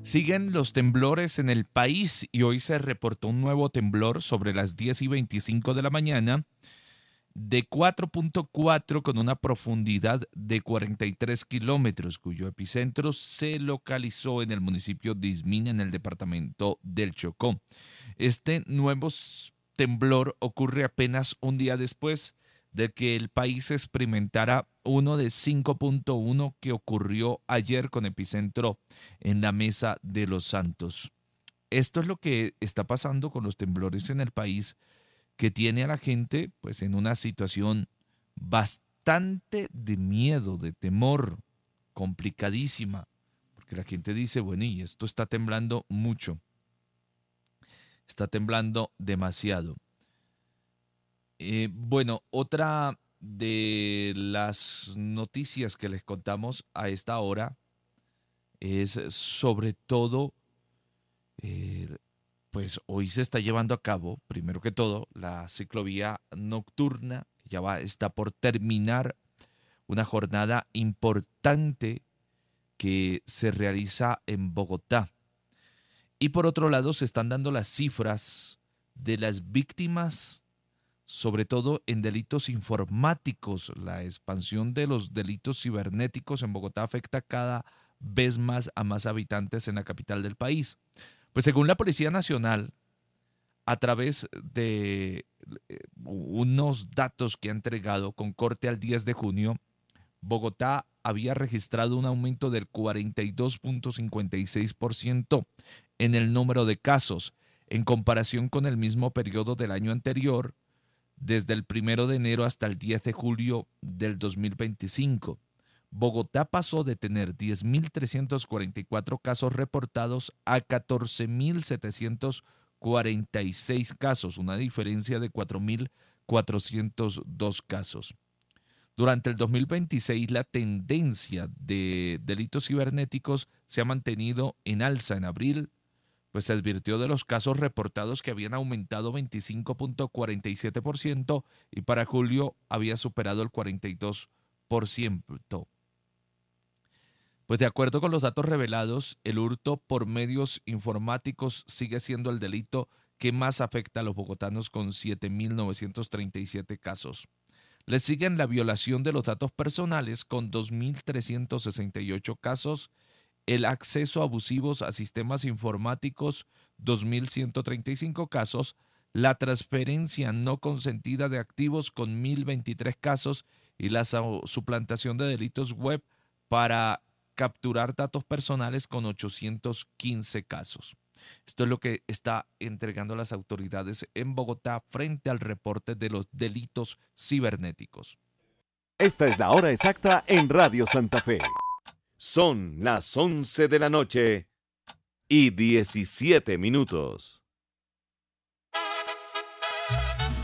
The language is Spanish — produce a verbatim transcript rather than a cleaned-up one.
Siguen los temblores en el país y hoy se reportó un nuevo temblor sobre las diez y veinticinco de la mañana de cuatro punto cuatro con una profundidad de cuarenta y tres kilómetros, cuyo epicentro se localizó en el municipio de Ismina, en el departamento del Chocó. Este nuevo s- temblor ocurre apenas un día después de que el país experimentara uno de cinco punto uno que ocurrió ayer con epicentro en la Mesa de los Santos. Esto es lo que está pasando con los temblores en el país, que tiene a la gente pues en una situación bastante de miedo, de temor, complicadísima, porque la gente dice, bueno, y esto está temblando mucho, está temblando demasiado. Eh, bueno, otra de las noticias que les contamos a esta hora es sobre todo, eh, pues hoy se está llevando a cabo, primero que todo, la ciclovía nocturna, que ya va, está por terminar, una jornada importante que se realiza en Bogotá. Y por otro lado, se están dando las cifras de las víctimas, sobre todo en delitos informáticos. La expansión de los delitos cibernéticos en Bogotá afecta cada vez más a más habitantes en la capital del país. Pues según la Policía Nacional, a través de eh, unos datos que ha entregado con corte al diez de junio, Bogotá había registrado un aumento del cuarenta y dos punto cincuenta y seis por ciento en el número de casos en comparación con el mismo periodo del año anterior, desde el primero de enero hasta el diez de julio del dos mil veinticinco. Bogotá pasó de tener diez mil trescientos cuarenta y cuatro casos reportados a catorce mil setecientos cuarenta y seis casos, una diferencia de cuatro mil cuatrocientos dos casos. Durante el dos mil veintiséis, la tendencia de delitos cibernéticos se ha mantenido en alza. En abril, pues se advirtió de los casos reportados que habían aumentado veinticinco punto cuarenta y siete por ciento y para julio había superado el cuarenta y dos por ciento. Pues de acuerdo con los datos revelados, el hurto por medios informáticos sigue siendo el delito que más afecta a los bogotanos con siete mil novecientos treinta y siete casos. Le siguen la violación de los datos personales con dos mil trescientos sesenta y ocho casos, el acceso abusivos a sistemas informáticos, dos mil ciento treinta y cinco casos, la transferencia no consentida de activos con mil veintitrés casos y la suplantación de delitos web para capturar datos personales con ochocientos quince casos. Esto es lo que está entregando las autoridades en Bogotá frente al reporte de los delitos cibernéticos. Esta es la hora exacta en Radio Santa Fe. Son las once de la noche y diecisiete minutos.